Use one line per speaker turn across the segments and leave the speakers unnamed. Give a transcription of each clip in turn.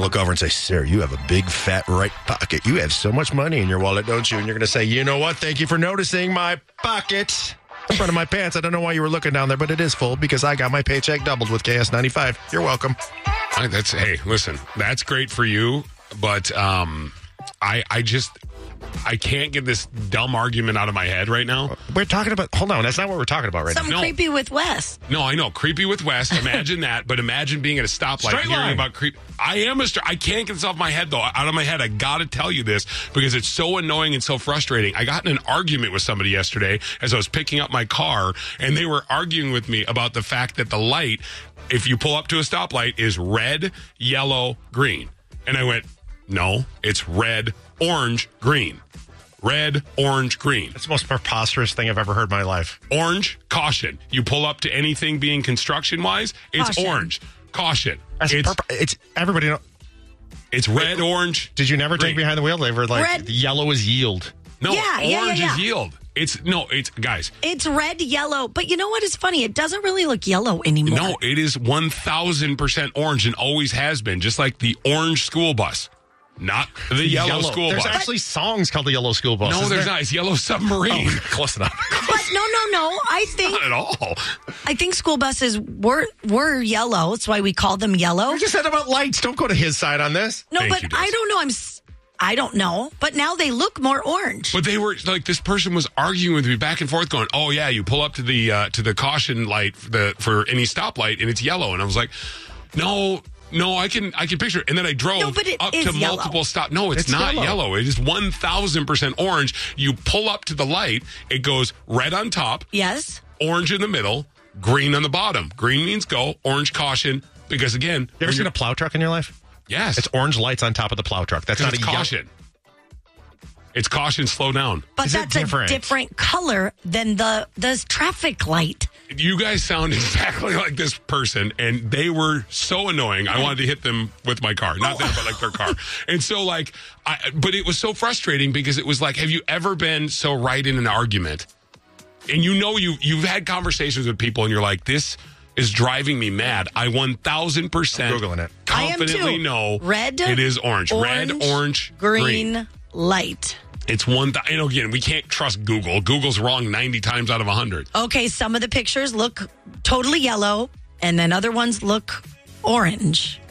look over and say, sir, you have a big fat right pocket. You have so much money in your wallet, don't you? And you're going to say, you know what? Thank you for noticing my pocket. In front of my pants. I don't know why you were looking down there, but it is full because I got my paycheck doubled with KS95. You're welcome.
Hey, listen, that's great for you, but I can't get this dumb argument out of my head right now.
We're talking about, hold on, that's not what we're talking about right now.
Something creepy with Wes.
No, I know, creepy with Wes. Imagine that, but imagine being at a stoplight
Straight
hearing
line.
about creep. I can't get this off my head though. Out of my head, I got to tell you this because it's so annoying and so frustrating. I got in an argument with somebody yesterday as I was picking up my car, and they were arguing with me about the fact that the light, if you pull up to a stoplight, is red, yellow, green. And I went, no, it's red, orange, green. Red, orange, green.
That's the most preposterous thing I've ever heard in my life.
Orange, caution. You pull up to anything being construction-wise, it's
Caution.
Orange. Caution.
It's everybody know.
It's red, orange.
Did you never
green.
take behind the wheel? They were like,
Red.
yellow is yield.
No,
Yeah,
orange
yeah.
is yield. It's guys.
It's red, yellow. But you know what is funny? It doesn't really look yellow anymore.
No, it is 1,000% orange and always has been, just like the orange school bus. Not the yellow school
There's
bus.
actually songs called the Yellow School Bus.
No,
isn't
there's
there?
not. It's yellow submarine.
Oh, close enough.
But no. I think
Not at all.
school buses were yellow. That's why we call them yellow.
We just said about lights. Don't go to his side on this.
No,
Thank
but
you, Des.
I don't know. I don't know. But now they look more orange.
But they were like, this person was arguing with me back and forth, going, "Oh yeah, you pull up to the caution light for any stoplight, and it's yellow." And I was like, "No, I can picture it." And then I drove
No, but it
up
is
to
yellow.
multiple stop. No, it's not yellow. It is 1,000% orange. You pull up to the light, it goes red on top,
Yes.
orange in the middle, green on the bottom. Green means go, orange caution. Because again,
You ever seen a plow truck in your life?
yes,
It's orange lights on top of the plow truck. That's not
it's
a
caution. It's caution. Slow down.
But
Is it
that's
different?
a different color than the traffic light.
You guys sound exactly like this person, and they were so annoying. I wanted to hit them with my car. Not them, but like their car. And so, but it was so frustrating because it was like, have you ever been so right in an argument? And you've had conversations with people, and you're like, this is driving me mad. I 1,000%
I'm Googling it.
I am
confidently
too.
know
Red,
it is orange. Red, orange,
green, light.
It's one. And again, we can't trust Google. Google's wrong 90 times out of 100.
Okay, some of the pictures look totally yellow, and then other ones look orange.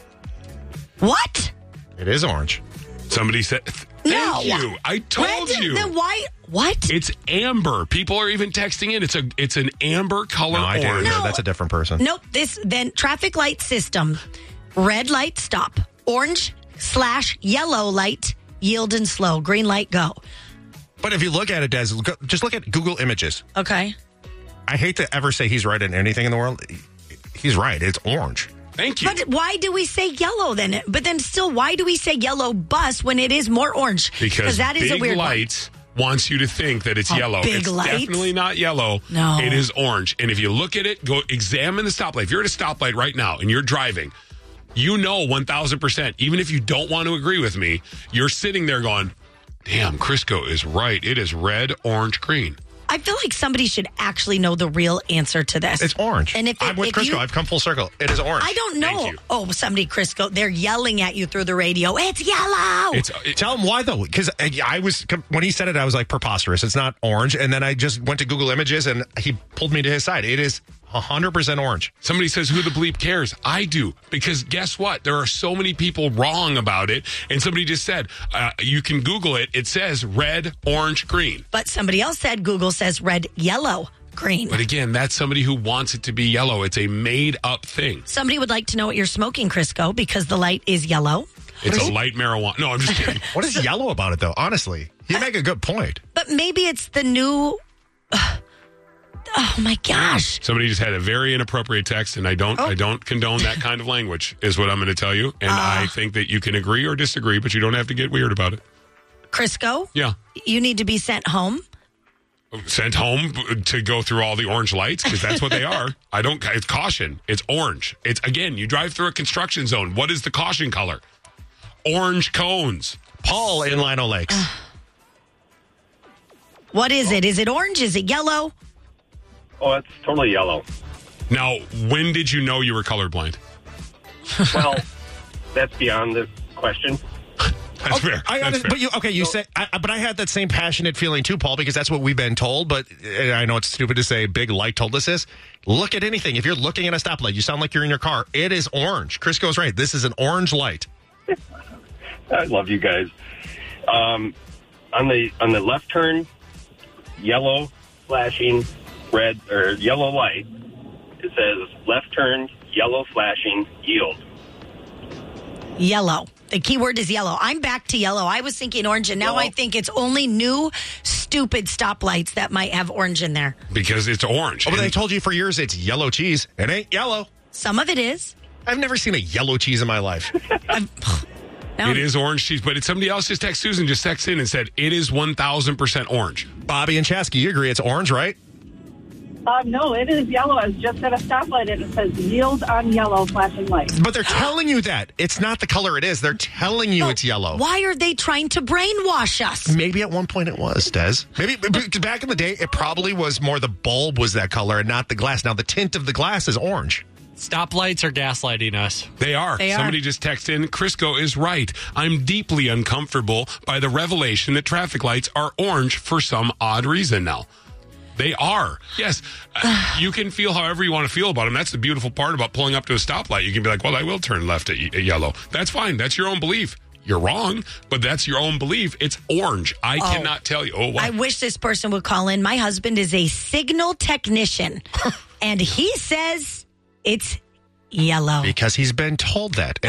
What?
It is orange.
Somebody said,
No.
thank you. I told
Red,
you.
Then why? What?
It's amber. People are even texting in. It's an amber color
No, I didn't
orange.
know.
No.
That's a different person.
Nope. Then traffic light system. Red light, stop. Orange / yellow light, yield and slow. Green light, go.
But if you look at it, Des, just look at Google Images.
Okay.
I hate to ever say he's right in anything in the world. He's right. It's orange.
Thank you.
But why do we say yellow then? But then still, why do we say yellow bus when it is more orange?
Because
that is
big
a weird one.
lights wants you to think that it's
Oh,
yellow.
big
It's
lights?
definitely not yellow.
No.
It is orange. And if you look at it, go examine the stoplight. If you're at a stoplight right now and you're driving, you know 1,000%, even if you don't want to agree with me, you're sitting there going, damn, Crisco is right. It is red, orange, green.
I feel like somebody should actually know the real answer to this.
It's orange.
And if
I'm with Crisco. I've come full circle. It is orange.
I don't know.
Thank you.
Oh, somebody, Crisco, they're yelling at you through the radio. It's yellow.
Tell him why, though. Because when he said it, I was like, preposterous. It's not orange. And then I just went to Google Images, and he pulled me to his side. It is 100% orange.
Somebody says, who the bleep cares? I do. Because guess what? There are so many people wrong about it. And somebody just said, you can Google it. It says red, orange, green.
But somebody else said Google says red, yellow, green.
But again, that's somebody who wants it to be yellow. It's a made up thing.
Somebody would like to know what you're smoking, Crisco, because the light is yellow.
It's a light marijuana. No, I'm just kidding.
What is yellow about it, though? Honestly, you make a good point.
But maybe it's the new... oh, my gosh.
Somebody just had a very inappropriate text, and I don't condone that kind of language, is what I'm going to tell you. And I think that you can agree or disagree, but you don't have to get weird about it.
Crisco,
Yeah.
you need to be sent home.
Sent home to go through all the orange lights, because that's what they are. It's caution. It's orange. It's, again, you drive through a construction zone. What is the caution color? Orange cones.
Paul in Lino Lakes.
What is it? Is it orange? Is it yellow?
Oh, it's totally yellow.
Now, when did you know you were colorblind?
Well, that's beyond the question.
That's fair. That's fair.
You said, but I had that same passionate feeling too, Paul, because that's what we've been told. But I know it's stupid to say Big Light told us this. Look at anything. If you're looking at a stoplight, you sound like you're in your car. It is orange. Crisco's right. This is an orange light.
I love you guys. On the left turn, yellow flashing red or yellow light. It says left turn, yellow flashing, yield.
Yellow. The key word is yellow. I'm back to yellow. I was thinking orange, and now I think it's only new, stupid stoplights that might have orange in there.
Because it's orange.
Oh, but they told you for years it's yellow cheese. It ain't yellow.
Some of it is.
I've never seen a yellow cheese in my life.
It is orange cheese, but it's somebody else just texted Susan, just texted in and said it is 1,000% orange.
Bobby and Chasky, you agree it's orange, right?
No, it is yellow. I was just at a stoplight and it says yield on yellow flashing light.
But they're telling you that. It's not the color it is. They're telling you it's yellow.
Why are they trying to brainwash us?
Maybe at one point it was, Des. Maybe back in the day, it probably was more the bulb was that color and not the glass. Now, the tint of the glass is orange.
Stoplights are gaslighting us.
They are. Somebody just texted in, Crisco is right. I'm deeply uncomfortable by the revelation that traffic lights are orange for some odd reason now. They are. Yes. You can feel however you want to feel about them. That's the beautiful part about pulling up to a stoplight. You can be like, well, I will turn left at yellow. That's fine. That's your own belief. You're wrong, but that's your own belief. It's orange. I cannot tell you. Oh, wow.
I wish this person would call in. My husband is a signal technician, and he says it's yellow.
Because he's been told that.